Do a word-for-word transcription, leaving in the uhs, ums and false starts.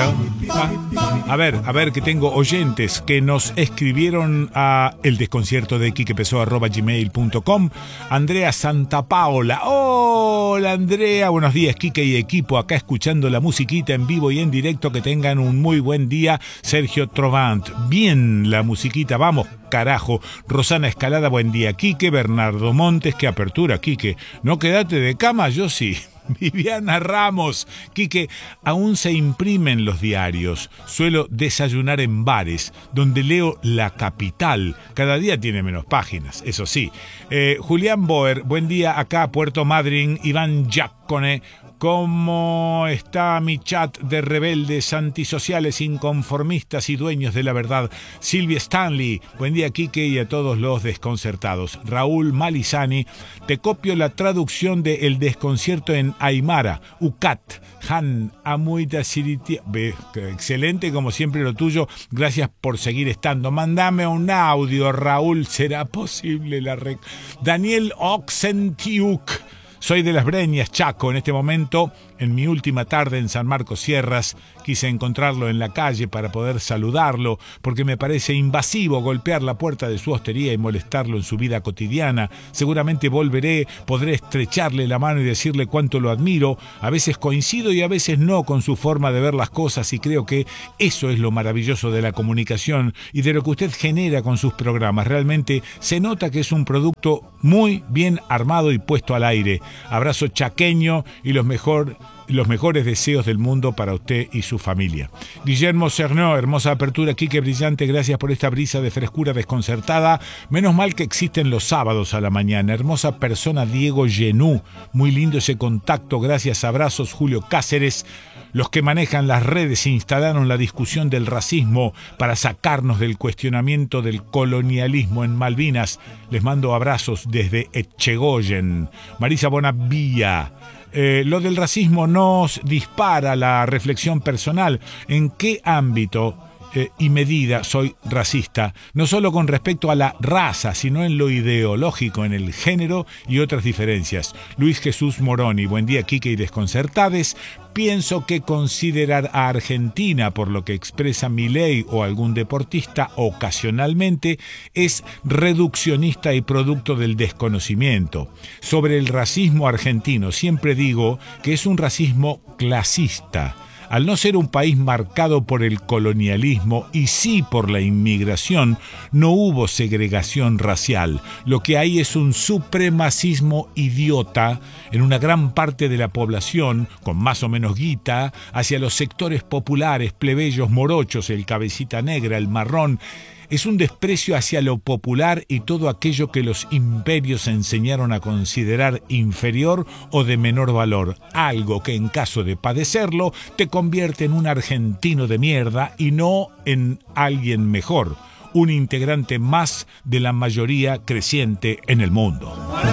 A ver, a ver, que tengo oyentes que nos escribieron a el desconcierto de quique pessoa arroba gmail punto com. Andrea Santapaola. Hola Andrea, buenos días Quique y equipo, acá escuchando la musiquita en vivo y en directo. Que tengan un muy buen día. Sergio Trovant. Bien la musiquita, vamos carajo. Rosana Escalada, buen día Quique. Bernardo Montes, qué apertura Quique. No quedate de cama, yo sí. Viviana Ramos, Quique, aún se imprimen los diarios. Suelo desayunar en bares, donde leo La Capital. Cada día tiene menos páginas, eso sí. Eh, Julián Boer, buen día acá, Puerto Madryn. Iván Giacone, ¿cómo está mi chat de rebeldes, antisociales, inconformistas y dueños de la verdad? Silvia Stanley, buen día Quique y a todos los desconcertados. Raúl Malizani, te copio la traducción de El Desconcierto en Aymara. Ucat, Han, Amuita Siriti. Excelente, como siempre lo tuyo. Gracias por seguir estando. Mándame un audio, Raúl. ¿Será posible la rec... Daniel Oxentiuk. Soy de Las Breñas, Chaco, en este momento, en mi última tarde en San Marcos Sierras. Quise encontrarlo en la calle para poder saludarlo, porque me parece invasivo golpear la puerta de su hostería y molestarlo en su vida cotidiana. Seguramente volveré, podré estrecharle la mano y decirle cuánto lo admiro. A veces coincido y a veces no con su forma de ver las cosas, y creo que eso es lo maravilloso de la comunicación y de lo que usted genera con sus programas. Realmente se nota que es un producto muy bien armado y puesto al aire. Abrazo chaqueño y los mejor, los mejores deseos del mundo para usted y su familia. Guillermo Cernó, hermosa apertura, Quique, brillante, gracias por esta brisa de frescura desconcertada. Menos mal que existen los sábados a la mañana. Hermosa persona, Diego Genú, muy lindo ese contacto, gracias, abrazos. Julio Cáceres. Los que manejan las redes instalaron la discusión del racismo para sacarnos del cuestionamiento del colonialismo en Malvinas. Les mando abrazos desde Echegoyen. Marisa Bonavilla. Eh, lo del racismo nos dispara la reflexión personal. ¿En qué ámbito eh, y medida soy racista? No solo con respecto a la raza, sino en lo ideológico, en el género y otras diferencias. Luis Jesús Moroni, buen día Quique y desconcertades. Pienso que considerar a Argentina por lo que expresa Milei o algún deportista ocasionalmente es reduccionista y producto del desconocimiento. Sobre el racismo argentino, siempre digo que es un racismo clasista. Al no ser un país marcado por el colonialismo y sí por la inmigración, no hubo segregación racial. Lo que hay es un supremacismo idiota en una gran parte de la población, con más o menos guita, hacia los sectores populares, plebeyos, morochos, el cabecita negra, el marrón. Es un desprecio hacia lo popular y todo aquello que los imperios enseñaron a considerar inferior o de menor valor. Algo que en caso de padecerlo te convierte en un argentino de mierda y no en alguien mejor. Un integrante más de la mayoría creciente en el mundo.